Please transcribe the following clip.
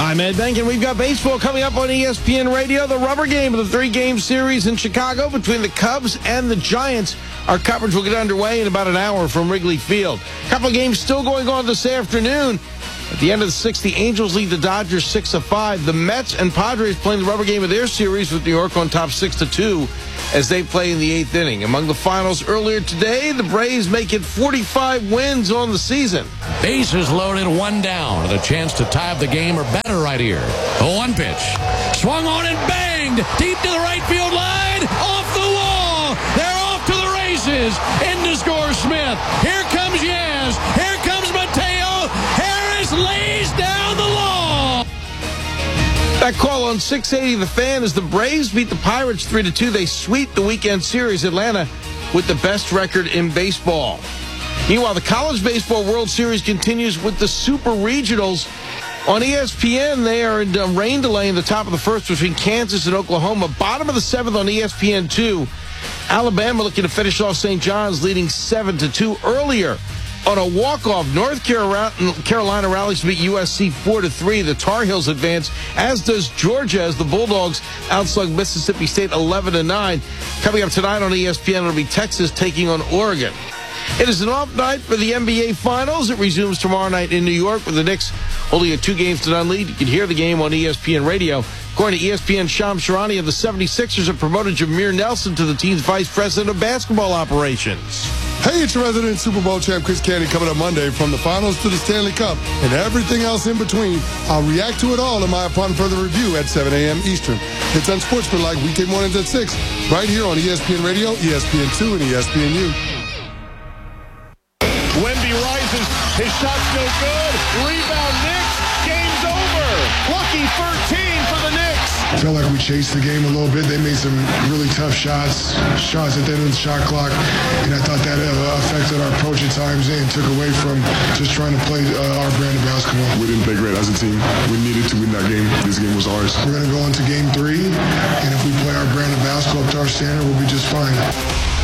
I'm Ed Benkin. We've got baseball coming up on ESPN Radio. The rubber game of the 3-game series in Chicago between the Cubs and the Giants. Our coverage will get underway in about an hour from Wrigley Field. A couple of games still going on this afternoon. At the end of the sixth, the Angels lead the Dodgers 6-5. The Mets and Padres playing the rubber game of their series with New York on top 6-2 as they play in the eighth inning. Among the finals earlier today, the Braves make it 45 wins on the season. Bases loaded, one down, with a chance to tie up the game or better right here. The 1 pitch. Swung on and banged deep to the right field line. Off the wall. They're off to the races. In to score Smith. Here comes Yaz. Here comes Mateo. Harris lays down the law. That call on 680 The Fan as the Braves beat the Pirates 3-2. They sweep the weekend series. Atlanta with the best record in baseball. Meanwhile, the College Baseball World Series continues with the Super Regionals. On ESPN, they are in a rain delay in the top of the first between Kansas and Oklahoma. Bottom of the seventh on ESPN2. Alabama looking to finish off St. John's, leading 7-2 earlier. On a walk-off, North Carolina rallies to beat USC 4-3. The Tar Heels advance, as does Georgia, as the Bulldogs outslug Mississippi State 11-9. Coming up tonight on ESPN, it'll be Texas taking on Oregon. It is an off night for the NBA Finals. It resumes tomorrow night in New York with the Knicks holding a 2-game-to-none lead. You can hear the game on ESPN Radio. According to ESPN, Shams Charania of the 76ers have promoted Jameer Nelson to the team's vice president of basketball operations. Hey, it's your resident Super Bowl champ Chris Canty coming up Monday. From the finals to the Stanley Cup and everything else in between, I'll react to it all in my Upon Further Review at 7 a.m. Eastern. It's Unsportsmanlike weekday mornings at 6, right here on ESPN Radio, ESPN2, and ESPNU. Wemby rises. His shot's no good. Rebound Knicks. Game's over. Lucky 13 for the Knicks. I felt like we chased the game a little bit. They made some really tough shots at the end of the shot clock, and I thought that affected our approach at times and took away from just trying to play our brand of basketball. We didn't play great as a team. We needed to win that game. This game was ours. We're going to go into game 3, and if we play our brand of basketball up to our standard, we'll be just fine.